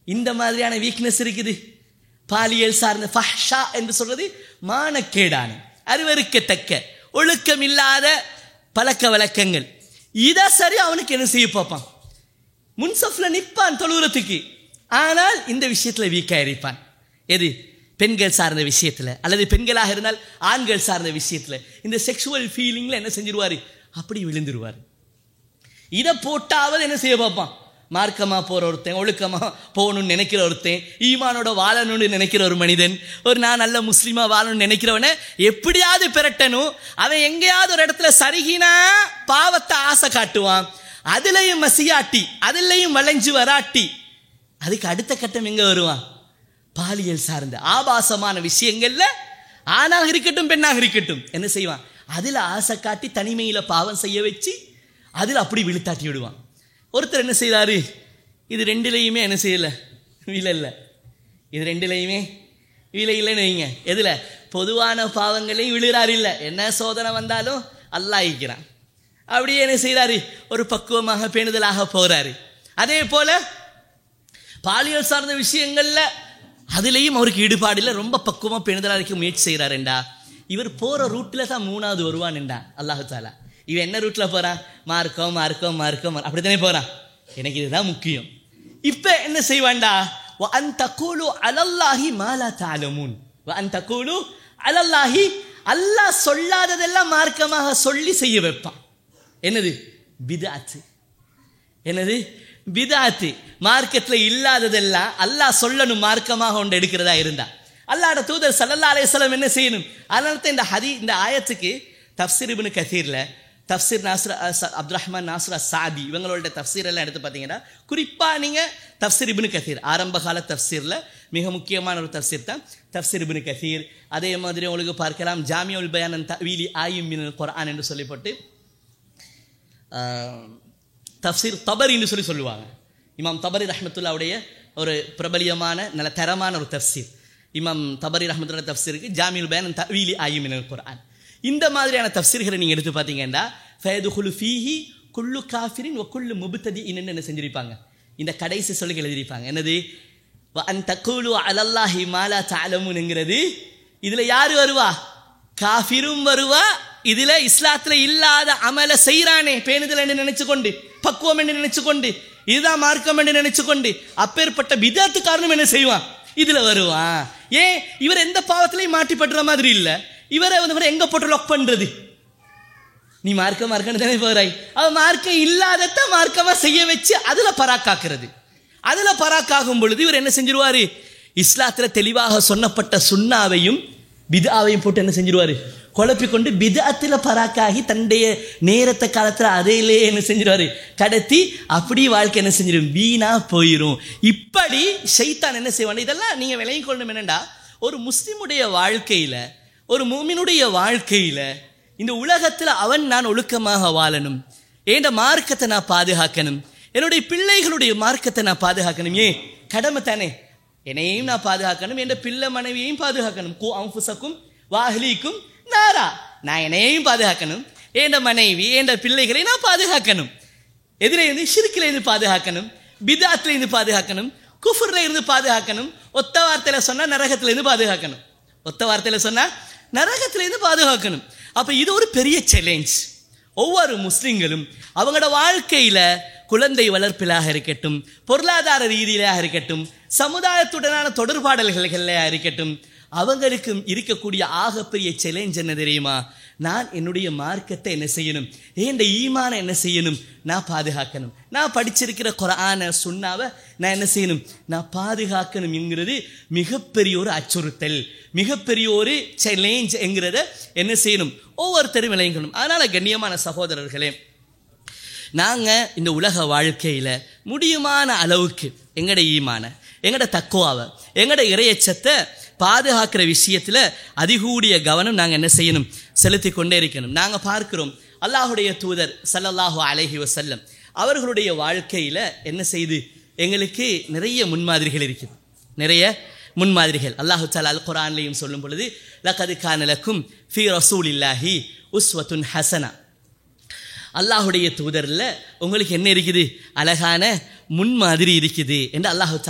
இந்த மாதிரியான வீக்னஸ் இருக்குது. பாலியல் சார்ந்த ஃபஹ்ஷா என்று சொல்றது மானக்கேடான, அருவருக்கத்தக்க, ஒழுக்கம் இல்லாத பழக்க வழக்கங்கள். இதை சரி அவனுக்கு என்ன செய்ய பார்ப்பான், முன்சஃப்ல நிற்பான் தொழுகிறதுக்கு. ஆனால் இந்த விஷயத்தில் வீக்காக இருப்பான். எது? பெண்கள் சார்ந்த விஷயத்தில், அல்லது பெண்களாக இருந்தால் ஆண்கள் சார்ந்த விஷயத்தில், இந்த செக்ஷுவல் ஃபீலிங்கில் என்ன செஞ்சிருவார், அப்படி விழுந்துருவார். இதை போட்டாவது என்ன செய்ய பார்ப்பான், மார்க்கமாக போகிற ஒருத்தன், ஒழுக்கமாக போகணும்னு நினைக்கிற ஒருத்தன், ஈமானோட வாழணும்னு நினைக்கிற ஒரு மனிதன், நான் நல்ல முஸ்லீமாக வாழணும்னு நினைக்கிறவனை எப்படியாவது பெறட்டணும். அவன் எங்கேயாவது ஒரு இடத்துல சருகினா பாவத்தை ஆசை காட்டுவான், அதுலேயும் மசியாட்டி, அதுலேயும் வளைஞ்சு வராட்டி, அதுக்கு அடுத்த கட்டம் எங்கே வருவான், பாலியல் சார்ந்த ஆபாசமான விஷயங்கள்ல ஆணாக இருக்கட்டும் பெண்ணாக இருக்கட்டும் என்ன செய்வான், அதில் ஆசை காட்டி தனிமையில் பாவம் செய்ய வச்சு அதில் அப்படி விழுத்தாட்டி விடுவான். ஒருத்தர் என்ன செய்தாரு, இது ரெண்டுலையுமே என்ன செய்யலை, விழலை. இது ரெண்டுலையுமே விழை இல்லைன்னு வைங்க. எதில்? பொதுவான பாவங்களையும் விழுறாரு. இல்லை, என்ன சோதனை வந்தாலும் அல்லாஹ் இருக்கிறான். அப்படியே என்ன செய்கிறாரு, ஒரு பக்குவமாக பேணுதலாக போகிறாரு. அதே போல பாலியல் சார்ந்த விஷயங்கள்ல அதுலேயும் அவருக்கு ஈடுபாடு இல்லை, ரொம்ப பக்குவமாக பேணுதலாக இருக்க முயற்சி செய்கிறாருண்டா. இவர் போகிற ரூட்டில் தான் மூணாவது வருவான்டா அல்லாஹு தாலா. இவன் என்ன ரூட்டில் போகிறான், மார்க்கம் மார்க்கம் மார்க்கம் அப்படி தானே போகிறான். எனக்கு இதுதான் முக்கியம். இப்போ என்ன செய்வான்டா, வஅன் தகூலு அலல்லாஹி மா லா தஅலமூன், வஅன் தகூலு அலல்லாஹி, அல்லாஹ் சொல்லாததெல்லாம் மார்க்கமாக சொல்லி செய்ய வைப்பான். என்னது? பித்அத். என்னது? பித்அத். மார்க்கத்தில் இல்லாததெல்லாம் அல்லாஹ் சொல்லணும் மார்க்கமாக ஒன்று எடுக்கிறதா இருந்தா அல்லாஹ்வுடைய தூதர் ஸல்லல்லாஹு அலைஹி வஸல்லம் என்ன செய்யணும். அதனால தான் இந்த ஆயத்துக்கு தஃப்சீர் இப்னு கஸீர்ல, தஃப்சீர் நாஸ்ர் அப்துல் ரஹ்மான் நாஸ்ர் அஸ்ஸாதி இவங்களோட தஃப்சீர் எல்லாம் எடுத்து பார்த்தீங்கன்னா, குறிப்பாக நீங்கள் தஃப்சீர் இப்னு கஸீர் ஆரம்ப கால தஃப்சீரில் மிக முக்கியமான ஒரு தஃப்சீர் தான் தஃப்சீர் இப்னு கஸீர். அதே மாதிரி உங்களுக்கு பார்க்கலாம் ஜாமிஉல் பயான் அன் தஅவீலி ஆயிம் மினல் குர்ஆன் என்று சொல்லிப்பட்டு தஃப்சீர் தபரின்னு சொல்லுவாங்க. இமாம் தபரி ரஹ்மத்துல்லாவுடைய ஒரு பிரபலியமான நல்ல தரமான ஒரு தஃப்சீர். இமாம் தபரி ரஹ்மத்துல்லா தஃப்சீருக்கு ஜாமிஉல் பயான் அன் தஅவீலி ஆயிம் மினல் குர்ஆன். இந்த மாதிரியான தஃப்சீர்களை நீங்கள் எடுத்து பார்த்தீங்கன்னா, ஃபயதுகுலு ஃபீஹி குல்லு காஃபிரின் வ குல்லு முப்ததிஇன் என்ன செஞ்சிருப்பாங்க, இந்த கடைசி சொல்லுக்கு எழுதியிருப்பாங்க. என்னது? வஅன் தகூலு அலல்லாஹி மா லா தஅலமூன்ங்கிறது இதில் யார் வருவா, காஃபிரும் வருவா. இதில் இஸ்லாத்தில் இல்லாத அமலை செய்கிறானே, பேணுதல் என்று நினைச்சு கொண்டு, பக்குவம் என்று நினைச்சு கொண்டு, இதுதான் மார்க்கம் என்று நினைச்சு கொண்டு, அப்பேற்பட்ட பிதஅத்து காரணம் என்ன செய்வான், இதில் வருவான். ஏன்? இவர் எந்த பாவத்திலையும் மாட்டிப்படுற மாதிரி இல்லை. இவரை எங்க போட்டு லாக் பண்றது, நீ மார்க்கம் மார்க்கன்னு தானே போறாய், அவன் மார்க்கம் இல்லாதத மார்க்கமா செய்ய வச்சு அதுல பராக்காக்குறது. அதுல பராக்காகும் பொழுது இவர் என்ன செஞ்சிருவாரு, இஸ்லாத்துல தெளிவாக சொன்னப்பட்ட சுன்னாவையும் பித்ஆவையும் போட்டு என்ன செஞ்சிருவாரு, குழப்பிக்கொண்டு பித்அத்துல பராக்காகி தன்னுடைய நேரத்தை காலத்துல அதையிலே என்ன செஞ்சிருவாரு, கடத்தி அப்படி வாழ்க்கை என்ன செஞ்சிடும், வீணா போயிடும். இப்படி ஷைத்தான் என்ன செய்வான், இதெல்லாம் நீங்க விளங்கிக் கொள்ளணும். என்னண்டா, ஒரு முஸ்லிமுடைய வாழ்க்கையில, ஒரு மூமினுடைய வாழ்க்கையில, இந்த உலகத்தில் நான் ஒழுக்கமாக வாழணும், என் மார்க்கத்தை நான் பாதுகாக்கணும், என்னுடைய பிள்ளைகளுடைய மார்க்கத்தை நான் பாதுகாக்கணும். ஏன்? கடமை தானே. என்னையும் நான் பாதுகாக்கணும், என் பிள்ளை மனைவியையும் பாதுகாக்கணும். கூ அன்ஃபுஸக்கும் வஅஹ்லீக்கும் நாரா, நான் என்னையும் பாதுகாக்கணும், என் மனைவி என் பிள்ளைகளை நான் பாதுகாக்கணும். எதிரே இருந்து ஷிர்கில இருந்து பாதுகாக்கணும், பித்அத்ல இருந்து பாதுகாக்கணும், குஃப்ர்ல இருந்து பாதுகாக்கணும். ஒத்த வார்த்தையில சொன்னா நரகத்துல இருந்து பாதுகாக்கணும். ஒத்த வார்த்தையில சொன்னா நரகத்துல இருந்து பாதுகாக்கணும். அப்ப இது ஒரு பெரிய சேலஞ்ச். ஒவ்வொரு முஸ்லிம்களும் அவங்களோட வாழ்க்கையில குழந்தை வளர்ப்பிலாக இருக்கட்டும், பொருளாதார ரீதியிலாக இருக்கட்டும், சமுதாயத்துடனான தொடர்பாடல்களாக இருக்கட்டும், அவங்களுக்கு இருக்கக்கூடிய ஆகப்பெரிய சேலஞ்ச் என்ன தெரியுமா, நான் என்னுடைய மார்க்கத்தை என்ன செய்யணும், என் ஈமானை என்ன செய்யணும், நான் பாதுகாக்கணும். நான் படிச்சிருக்கிற குர்ஆனை சுன்னாவை நான் என்ன செய்யணும், நான் பாதுகாக்கணும் என்கிறது மிகப்பெரிய ஒரு அச்சுறுத்தல், மிகப்பெரிய ஒரு சேலஞ்ச் என்கிறத என்ன செய்யணும், ஒவ்வொருத்தரும் விளங்கணும். அதனால கண்ணியமான சகோதரர்களே, நாங்கள் இந்த உலக வாழ்க்கையில் முடியுமான அளவுக்கு எங்களோட ஈமான, எங்களோட தக்குவாவை, எங்களோட இறையச்சத்தை பாதுகாக்கிற விஷயத்தில் அதிகூடிய கவனம் நாங்கள் என்ன செய்யணும், செலுத்தி கொண்டே இருக்கணும். நாங்கள் பார்க்கிறோம் அல்லாஹுடைய தூதர் ஸல்லல்லாஹு அலைஹி வஸல்லம் அவர்களுடைய வாழ்க்கையில் என்ன செய்து எங்களுக்கு நிறைய முன்மாதிரிகள் இருக்குது, நிறைய முன்மாதிரிகள். அல்லாஹு தஆலா அல் குர்ஆன்லையும் சொல்லும் பொழுது, லகத் கான லக்கும் ஃபீ ரசூலில்லாஹி உஸ்வத்துன் ஹஸனா, அல்லாஹுடைய தூதரில் உங்களுக்கு என்ன இருக்குது, அழகான முன்மாதிரி இருக்குது என்று அல்லாஹு